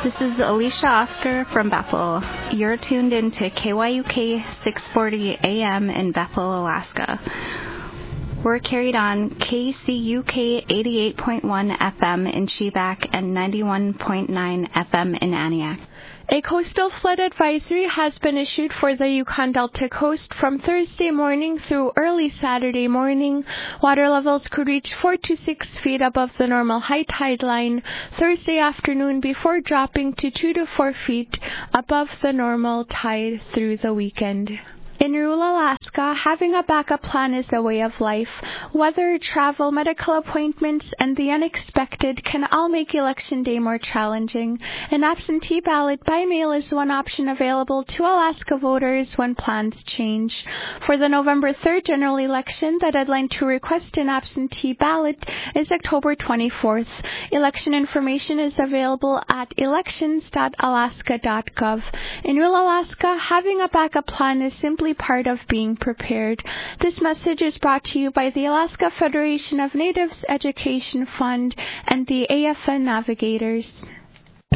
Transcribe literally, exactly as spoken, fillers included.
This is Alicia Oscar from Bethel. You're tuned into K Y U K six forty A M in Bethel, Alaska. We're carried on K C U K eighty-eight point one F M in Sheback and ninety-one point nine F M in Aniak. A coastal flood advisory has been issued for the Yukon Delta coast from Thursday morning through early Saturday morning. Water levels could reach four to six feet above the normal high tide line Thursday afternoon before dropping to two to four feet above the normal tide through the weekend. In rural Alaska, having a backup plan is a way of life. Weather, travel, medical appointments, and the unexpected can all make Election Day more challenging. An absentee ballot by mail is one option available to Alaska voters when plans change. For the November third general election, the deadline to request an absentee ballot is October twenty-fourth. Election information is available at elections dot alaska dot gov. In rural Alaska, having a backup plan is simply part of being prepared. This message is brought to you by the Alaska Federation of Natives Education Fund and the A F N Navigators.